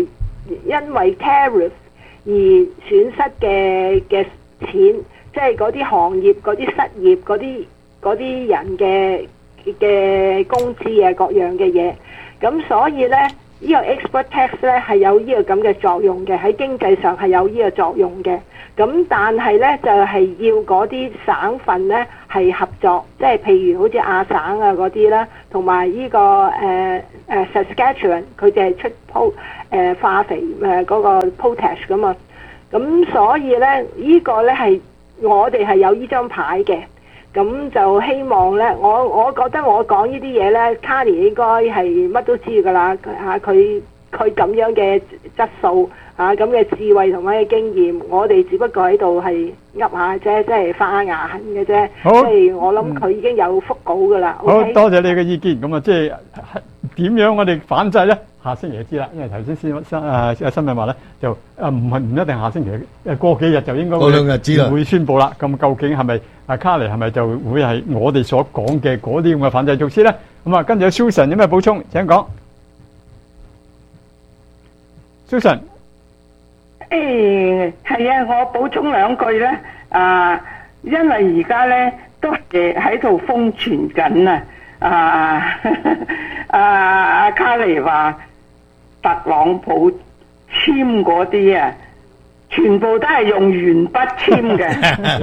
I: 因為 tariff 而損失嘅嘅錢，即係嗰啲行業、嗰啲失業、嗰啲嗰啲人嘅嘅工資啊，各樣嘅嘢。咁所以咧，呢、這個 export tax 咧係有呢個咁嘅作用嘅，喺經濟上係有呢個作用嘅。咁但係咧就係、是、要嗰啲省份咧係合作，即係譬如好似亞省啊嗰啲啦，同埋呢個誒誒、呃呃、Saskatchewan 佢哋係出 po 誒、呃、化肥誒嗰、呃那個 potash 噶嘛。咁所以咧呢、這個咧係我哋係有呢張牌嘅。咁就希望咧，我我覺得我講呢啲嘢咧，卡尼應該係乜都知㗎啦嚇，佢佢咁樣嘅質素嚇，咁嘅智慧同埋嘅經驗，我哋只不過喺度係噏下啫，即係發下牙痕嘅啫。
B: 好，
I: 即係我諗佢已經有覆稿㗎啦。
B: 好
I: OK？
B: 多謝你嘅意見。咁啊，即係點樣我哋反制咧？下星期就知啦，因為頭先先新誒誒新聞話咧，就誒唔係唔一定下星期，誒過幾日就應該
A: 過兩日知啦
B: 會宣佈啦。咁究竟係咪啊卡尼係咪就會係我哋所講嘅嗰啲咁嘅反制措施咧？咁啊，跟住有 Susan 有咩補充？請講。Susan，
G: 誒係啊，我補充兩句咧。啊，因為而家咧都係喺度瘋傳緊啊！啊啊阿卡尼話特朗普簽嗰啲啊，全部都係用鉛筆簽嘅。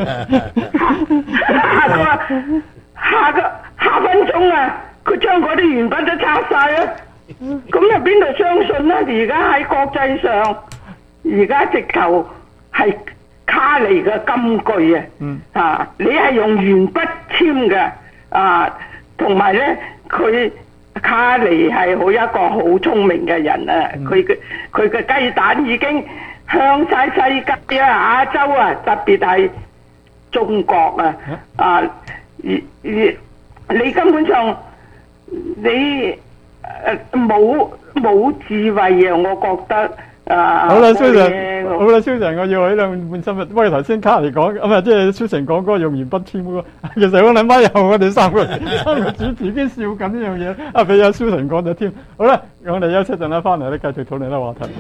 G: 下個下個下分鐘啊，佢將嗰啲鉛筆都拆晒啊！咁又邊度相信咧？而家喺國際上，而家直頭係卡尼嘅金句啊！
B: 嗯
G: 啊，你係用鉛筆簽嘅啊，同埋咧佢。卡尼係好一個好聰明嘅人啊！佢嘅佢嘅雞蛋已經向晒世界啊、亞洲啊，特別係中國啊啊！而而你根本上你誒冇冇智慧啊！我覺得啊，
B: 好啦，Susan，好啦，Susan，我要喺度換心啊！不過頭先卡尼講咁啊，即係 Susan 講嗰個用鉛筆簽嗰個，其實我諗翻又我哋三個三個主持已經笑緊呢樣嘢，啊俾阿 Susan 講咗添。好啦，我哋休息陣啦，翻嚟咧繼續討論呢個話題。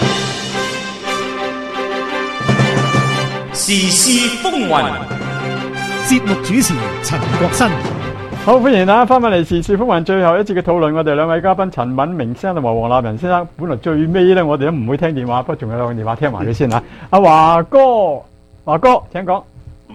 M: 時事風雲，
H: 節目主持陳國新。
B: 好，歡迎大家翻返嚟時事風雲最後一節嘅討論。我哋兩位嘉賓陳敏明先生同埋黃立仁先生，本來最尾咧我哋都唔會聽電話，不過仲有兩個電話聽埋佢先嚇。阿華哥，華哥請講。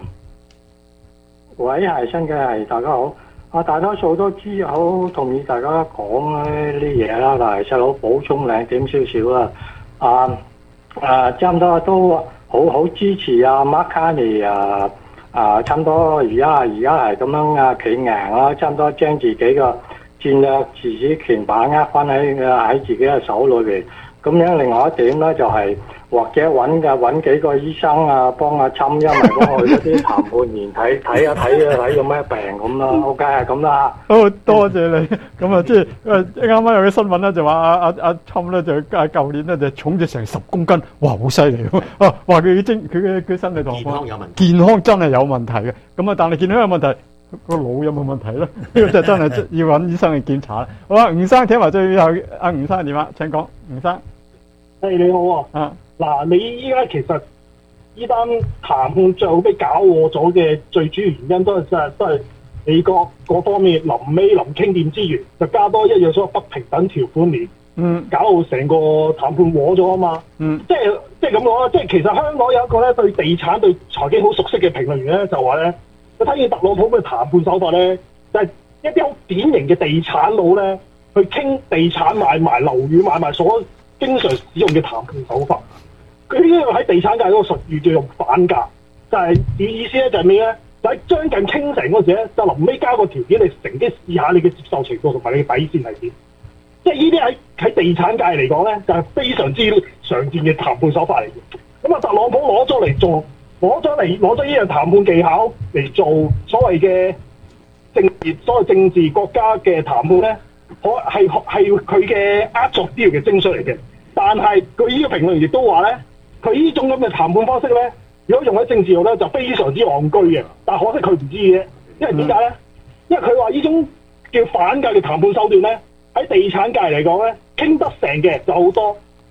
S: 喂，係新嘅係大家好。啊，大多數都知好同意大家講呢啲嘢啦，但係細佬補充兩點少少啦。啊啊，差唔多都好好支持啊 Mark Carney 啊。啊，差唔多而家而家係咁樣啊，企硬啦，差唔多將自己嘅戰略自主權把握翻喺喺自己嘅手裏邊。咁樣另外一點咧，就係、是、或者揾嘅揾幾個醫生啊，幫阿侵，因為幫佢嗰啲談判員睇睇下睇下睇有咩病咁啦。OK 係咁啦。
B: 好多謝你。咁啊，即係誒啱啱有啲新聞咧，就話阿阿阿侵咧就啊舊年咧就重咗成十公斤，哇好犀利喎！啊話佢精佢嘅佢身體狀況健康有問題，健康真係有問題嘅。咁啊，但係健康有問題。個腦有冇問題咧？呢個就真係要揾醫生去檢查啦。好啊，吳生聽埋最後阿吳生嘅電話，請講，吳生。
T: 誒你好啊。嗱，你依家其實依單談判最後俾搞禍咗嘅最主要原因都係都係美國嗰方面臨尾臨傾掂之餘，就加多一樣所謂不平等條款嚟，
B: 嗯，
T: 搞到成個談判禍咗啊嘛。
B: 嗯，
T: 即係即係咁講啦，即係其實香港有一個咧對地產對財經好熟悉嘅評論員咧，就話咧。我睇見特朗普嘅談判手法咧，就係、是、一啲好典型嘅地產佬咧，去傾地產買賣、樓宇買賣所經常使用嘅談判手法。佢呢個喺地產界嗰個術語叫用反價，就係、是、意思咧就係咩咧？就喺、是、將近傾成嗰時咧，就臨尾加個條件，你乘機試下你嘅接受程度同埋你嘅底線係點。即係呢啲喺喺地產界嚟講咧，就係、是、非常之常見嘅談判手法嚟嘅。咁啊，特朗普攞咗嚟做。攞咗嚟攞咗呢樣談判技巧嚟做所謂嘅政治，所謂政治國家嘅談判咧，可係係佢嘅壓縮啲嘅精髓嚟嘅。但係佢呢個評論亦都話咧，佢呢種咁嘅談判方式咧，如果用喺政治度咧，就非常之戇居嘅。但可惜佢唔知嘅，因為點解咧？因為佢話呢種叫反價嘅談判手段咧，喺地產界嚟講咧，傾得成嘅就好多，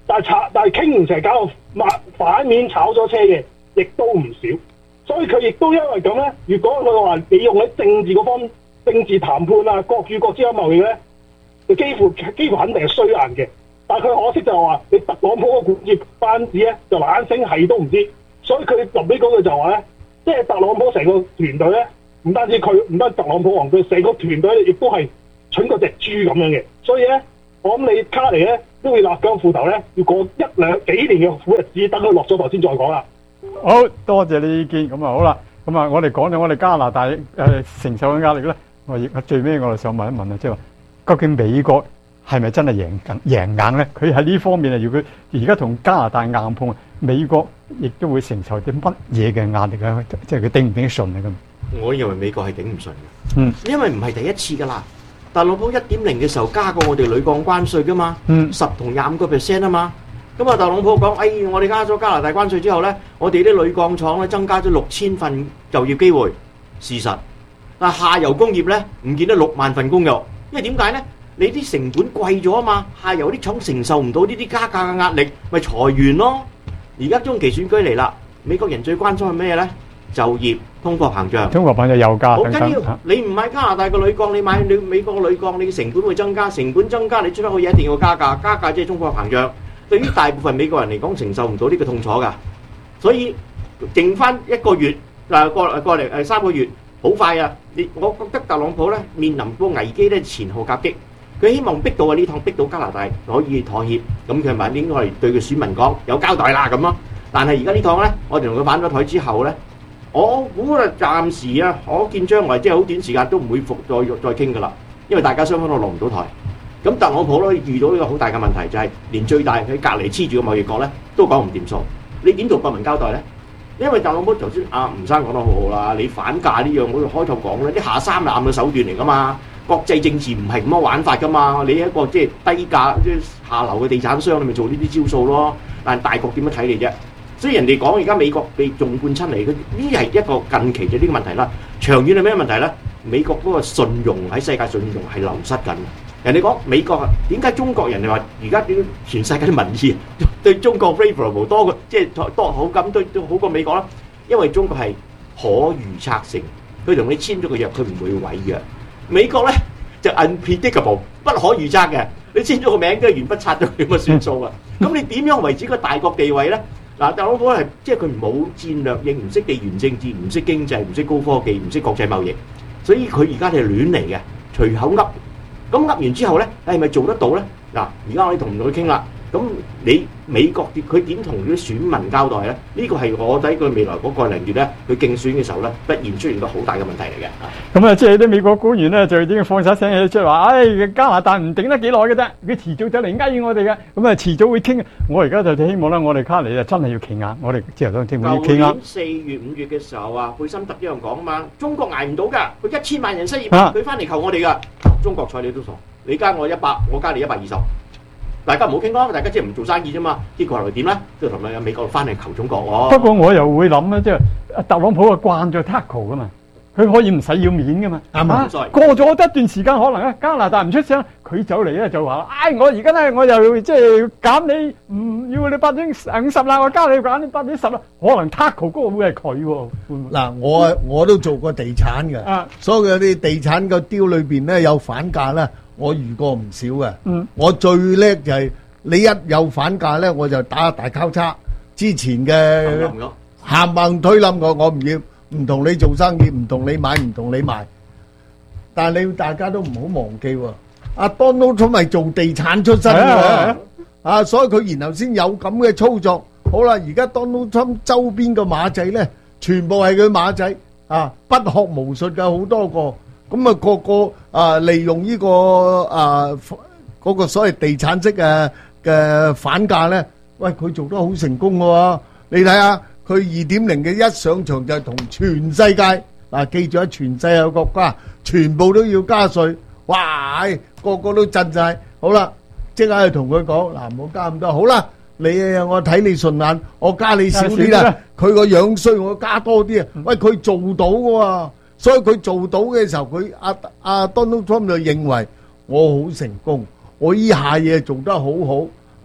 T: 但係炒但係傾完成搞到反反面炒咗車嘅，亦都唔少。所以佢亦都因為咁咧，如果佢話你用喺政治嗰方政治談判啊，國與國之間貿易咧，就幾乎幾乎肯定係衰硬嘅。但係佢可惜就係話，你特朗普個管治班子咧就懶聲係都唔知，所以佢臨尾嗰句就話咧，即係特朗普成個團隊咧，唔單止佢，唔單止特朗普王佢成個團隊亦都係蠢過隻豬咁樣嘅。所以咧，我諗你卡尼咧都會立咗褲頭咧，要過一兩幾年嘅苦日子，等佢落咗台先再講啦。
B: 好多謝你意見，咁啊好啦，咁啊我哋講咗我哋加拿大誒、呃、承受嘅壓力咧，我亦最尾我哋想問一問啊，即係話究竟美國係咪真係贏緊贏硬咧？佢喺呢方面啊，如果而家同加拿大硬碰，美國亦都會承受啲乜嘢嘅壓力啊？即係佢頂唔頂得順啊？咁
C: 我認為美國係頂唔順嘅，
B: 嗯，
C: 因為唔係第一次噶啦。特朗普一點零嘅時候加過我哋鋁鋼關稅噶嘛，
B: 嗯，
C: 十同廿五個 percent 啊嘛。咁啊，特朗普講：哎，我哋加咗加拿大關稅之後咧，我哋啲鋁鋼廠咧增加咗六千份就業機會。事實，但下游工業咧唔見得六萬份工業，因為點解咧？你啲成本貴咗啊嘛，下游啲廠承受唔到呢啲加價嘅壓力，咪裁員咯。而家中期選舉嚟啦，美國人最關心係咩咧？就業、通貨膨脹。
B: 通貨膨脹油價
C: 好
B: 等等。
C: 緊要，你唔買加拿大嘅鋁鋼，你買你美國嘅鋁鋼，你嘅成本會增加，成本增加，你出得去嘢一定要加價，加價即係通貨膨脹。對於大部分美國人嚟講，承受唔到呢個痛楚㗎，所以剩翻一個月嗱，過過嚟誒三個月，好快啊！你我覺得特朗普咧面臨個危機咧前後夾擊，佢希望逼到啊呢趟逼到加拿大可以妥協，咁佢咪應該係對佢選民講有交代啦咁咯。但係而家呢趟咧，我哋同佢反咗台之後咧，我估啊暫時啊，可見將來即係好短時間都唔會復再再傾㗎啦，因為大家雙方都落唔到台。咁特朗普咧遇到呢個好大嘅問題，就係、是、連最大佢隔離黐住嘅貿易國咧都講唔掂數，你點同國民交代咧？因為特朗普頭先阿吳生講得好好啦，你反價呢樣我開頭講咧，啲下三濫嘅手段嚟噶嘛，國際政治唔係咁樣玩法噶嘛，你一個即係低價即係下流嘅地產商，你咪做呢啲招數咯。但係大國點樣睇你啫？所以人哋講而家美國被縱貫親嚟，佢呢係一個近期嘅呢個問題啦。長遠係咩問題咧？美國嗰個信用喺世界信用係流失緊。人哋講美國啊，點解中國人哋話而家點全世界啲民意對中國 favorable 多過即係多好感都都好過美國啦？因為中國係可預測性，佢同你簽咗個約，佢唔會違約。美國咧就 unpredictable 不可預測嘅，你簽咗個名跟住鉛筆擦咗佢咁啊算數啊！咁你點樣維持個大國地位咧？嗱，特朗普係即係佢冇戰略應，唔識地緣政治，唔識經濟，唔識高科技，唔識國際貿易，所以佢而家係亂嚟嘅，隨口噏。咁噏完之後咧，係咪做得到咧？嗱，而家我哋同佢傾啦。咁你美國佢點同啲選民交代咧？呢個係我睇佢未來嗰個零月咧，佢競選嘅時候咧，必然出現個好大嘅問題嚟嘅。
B: 咁啊，即係啲美國官員咧就已經放晒聲氣出嚟話，唉、哎，加拿大唔頂得幾耐嘅啫，佢遲早就嚟呃我哋嘅。咁啊，遲早會傾。我而家就希望咧，我哋卡尼啊真係要企硬，我哋之後都政府要企硬。
C: 舊年四月五月嘅時候啊，貝森特一樣講啊嘛，中國捱唔到㗎，佢一千萬人失業，佢翻嚟求我哋㗎。中國睬你都傻，你加我一百，我加你一百二十。大家唔好傾咯，大家即係唔做生意啫嘛。結果後來點咧？即係同埋美國翻嚟求中國喎。
B: 不過我又會諗咧，即係特朗普啊慣咗 tackle 噶嘛，佢可以唔使要面噶嘛。啱啊！過咗一段時間，可能咧加拿大唔出聲，佢走嚟咧就話：唉、哎，我而家咧我又即係減你，唔要你百分之五十啦，我加你減你百分之十啦。可能 tackle 嗰個會係佢喎。
A: 嗱，我我都做過地產嘅，
B: 啊、
A: 所以有啲地產個 deal 裏邊咧有反價咧。我遇過唔少嘅，
B: 嗯、
A: 我最叻就係你一有反價咧，我就打大交叉。之前嘅冚唪推冧我，我唔要，唔同你做生意，唔同你買，唔同你賣。但係你大家都唔好忘記喎，阿 Donald Trump 係做地產出身嘅，啊，所以佢然後先有咁嘅操作。好啦，而家 Donald Trump 周邊嘅馬仔咧，全部係佢馬仔，啊，不學無術嘅好多個。咁啊，個個啊利用呢個啊嗰個所謂地產式嘅嘅反價咧，喂，佢做得好成功嘅喎。你睇下佢二點零嘅一上場就係同全世界嗱，記住喺全世界國家全部都要加稅，哇！個個都震曬。好啦，即刻去同佢講嗱，唔好加咁多。好啦，你我睇你順眼，我加你少啲啦。佢個樣衰，我加多啲啊。喂，佢做到嘅喎。所以佢做到嘅時候，佢阿阿 Donald Trump 就認為我好成功，我依下嘢做得好好啊！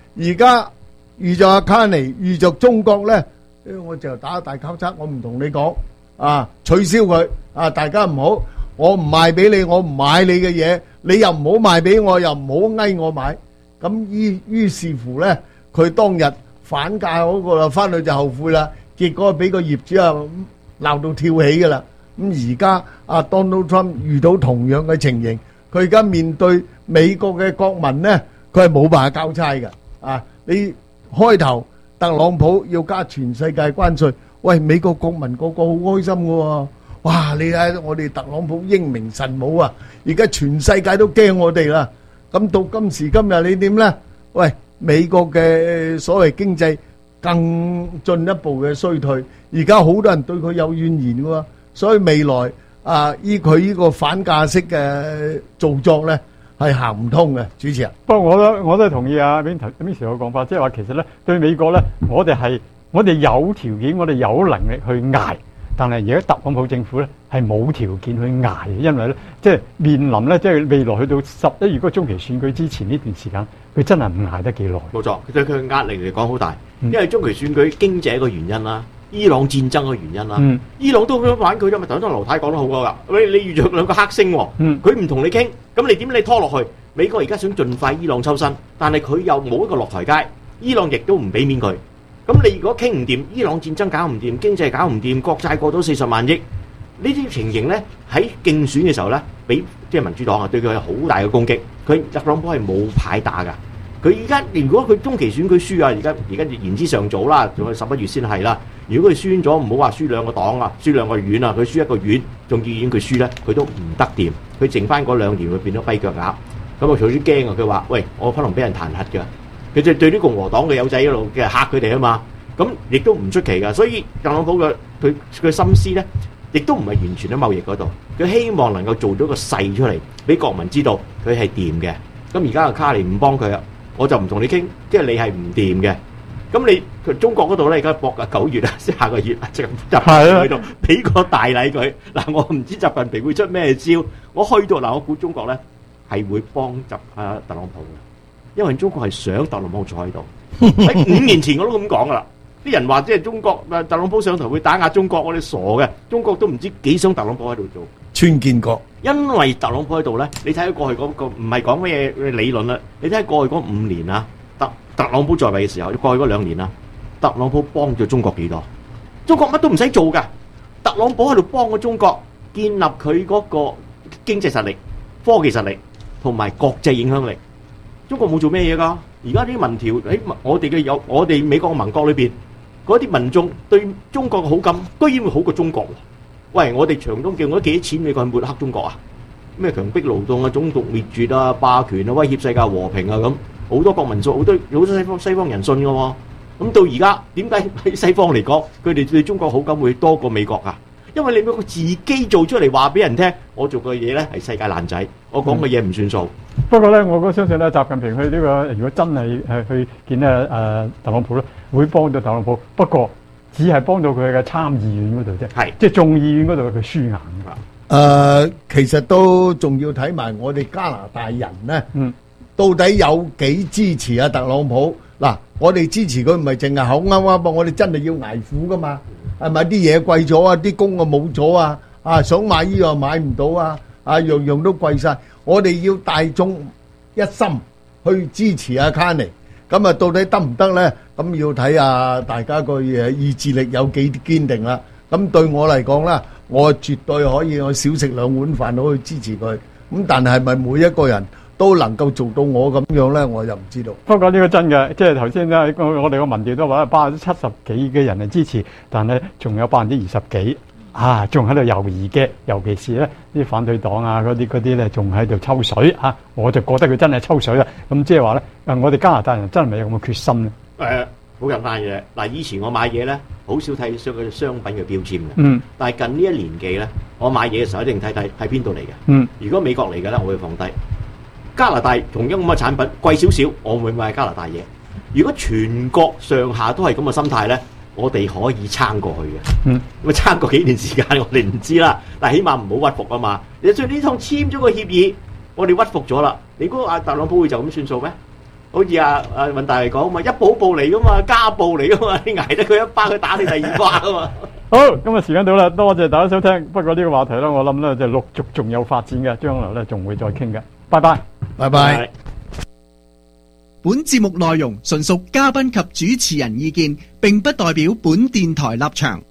A: 而家遇着阿卡尼，遇着中國咧，我就打大交叉，我唔同你講啊，取消佢啊，大家唔好，我唔賣俾你，我唔買你嘅嘢，你又唔好賣俾我，又唔好翳我買。咁於於是乎咧，佢當日反價嗰個啦，翻去就後悔啦，結果俾個業主啊鬧到跳起噶啦。咁而家阿 Donald Trump 遇到同樣嘅情形，佢而家面對美國嘅國民咧，佢係冇辦法交差嘅。啊，你開頭特朗普要加全世界關稅，喂，美國國民個個好開心嘅喎。哇！你睇我哋特朗普英明神武啊，而家全世界都驚我哋啦。咁到今時今日你點咧？喂，美國嘅所謂經濟更進一步嘅衰退，而家好多人對佢有怨言喎，所以未來啊，依佢呢個反價式嘅造作咧係行唔通嘅，主持人。
B: 不過我都我都同意啊 Vincent Vincent 嘅講法，即係話其實咧對美國咧，我哋係我哋有條件，我哋有能力去捱。但係而家特朗普政府咧係冇條件去捱嘅，因為咧即係面臨咧即係未來去到十一月嗰個中期選舉之前呢段時間，佢真係唔捱得幾耐。
C: 冇錯，佢對佢嘅壓力嚟講好大，因為中期選舉經濟一個原因啦，伊朗戰爭嘅原因啦，
B: 嗯、
C: 伊朗都咁樣玩佢，因為頭先劉太講得好㗎，喂，你遇着兩個黑星喎，佢唔同你傾，咁你點你拖落去？美國而家想盡快伊朗抽身，但係佢又冇一個落台階，伊朗亦都唔俾面佢。咁你如果傾唔掂，伊朗戰爭搞唔掂，經濟搞唔掂，國債過到四十萬億，呢啲情形咧喺競選嘅時候咧，俾即係民主黨啊對佢有好大嘅攻擊。佢特朗普係冇牌打㗎。佢而家如果佢中期選舉輸啊，而家而家言之尚早啦，仲有十一月先係啦。如果佢輸咗，唔好話輸兩個黨啊，輸兩個縣啊，佢輸一個縣，眾議院佢輸咧，佢都唔得掂。佢剩翻嗰兩年會變咗跛腳鴨。咁啊，佢有啲驚啊！佢話：喂，我可能俾人彈劾㗎。佢就對啲共和黨嘅友仔一路嘅嚇佢哋啊嘛，咁亦都唔出奇噶。所以特朗普嘅佢佢心思咧，亦都唔係完全喺貿易嗰度，佢希望能夠做到個勢出嚟，俾國民知道佢係掂嘅。咁而家個卡尼唔幫佢啊，我就唔同你傾，即係你係唔掂嘅。咁你佢中國嗰度咧，而家搏啊九月啊，即係下個月啊，即係習近平去到俾個大禮佢。嗱，我唔知習近平會出咩招，我去到嗱，我估中國咧係會幫習啊特朗普嘅。因為中國係想特朗普坐喺度，喺五年前我都咁講噶啦。啲人話即係中國特朗普上台會打壓中國，我哋傻嘅。中國都唔知幾想特朗普喺度做。
A: 川建國，
C: 因為特朗普喺度咧，你睇下過去嗰個唔係講咩嘢理論啦，你睇下過去嗰五年啊，特特朗普在位嘅時候，過去嗰兩年啊，特朗普幫咗中國幾多？中國乜都唔使做噶，特朗普喺度幫咗中國建立佢嗰個經濟實力、科技實力同埋國際影響力。中國冇做咩嘢㗎？而家啲民調喺我哋嘅有我哋美國嘅盟國裏邊，嗰啲民眾對中國嘅好感，居然會好過中國喎！喂，我哋長東叫咗幾多錢美國去抹黑中國啊？咩強迫勞動啊、種族滅絕啊、霸權啊、威脅世界和平啊咁，好多國民數好多好多西方西方人信㗎喎。咁到而家點解喺西方嚟講，佢哋對中國好感會多過美國啊？因為你美國自己做出嚟話俾人聽，我做嘅嘢咧係世界爛仔，我講嘅嘢唔算數。
B: 不過咧，我都相信咧，習近平去呢個如果真係誒去見咧誒特朗普咧，會幫到特朗普。不過只係幫到佢嘅參議院嗰度啫，係即係眾議院嗰度佢輸硬㗎。
A: 誒，其實都仲要睇埋我哋加拿大人咧，
B: 嗯，
A: 到底有幾支持啊特朗普？嗱，我哋支持佢唔係淨係口啱啱噃，我哋真係要捱苦噶嘛。係咪啲嘢貴咗啊？啲工啊冇咗啊！啊，想買依樣買唔到啊！啊，樣樣都貴晒。我哋要大眾一心去支持阿卡尼。咁啊，到底得唔得咧？咁要睇下大家個誒意志力有幾堅定啦。咁對我嚟講啦，我絕對可以我少食兩碗飯都去支持佢。咁但係咪每一個人都能夠做到我咁樣咧？我就唔知道。
B: 不過呢個真嘅，即係頭先咧，我哋個民調都話百分之七十幾嘅人係支持，但係仲有百分之二十幾啊，仲喺度猶豫嘅。尤其是咧啲反對黨啊，嗰啲嗰啲咧，仲喺度抽水啊。我就覺得佢真係抽水啦。咁即係話咧，誒，我哋加拿大人真係咪有咁嘅決心咧？
C: 誒，好簡單嘅。嗱，以前我買嘢咧，好少睇商嘅商品嘅標籤嘅。
B: 嗯。但
C: 係近呢一年幾咧，我買嘢嘅時候一定睇睇係邊度嚟嘅。
B: 嗯。
C: 如果美國嚟嘅咧，我會放低。加拿大同樣咁嘅產品貴少少，我會買加拿大嘢。如果全國上下都係咁嘅心態咧，我哋可以撐過去嘅。
B: 嗯，
C: 咁撐過幾段時間我哋唔知啦，但係起碼唔好屈服啊嘛。你所以呢趟簽咗個協議，我哋屈服咗啦。你估阿特朗普會就咁算數咩？ 好似阿阿尹大嚟講嘛，一步步嚟噶嘛，家暴嚟噶嘛，你捱得佢一巴，佢打你第二巴啊嘛。
B: 好，今日時間到啦，多謝大家收聽。不過呢個話題咧，我諗咧就陸續仲有發展嘅，將來咧仲會再傾嘅。拜拜，
A: 拜拜。
U: 本節目內容純屬嘉賓及主持人意見，並不代表本電台立場。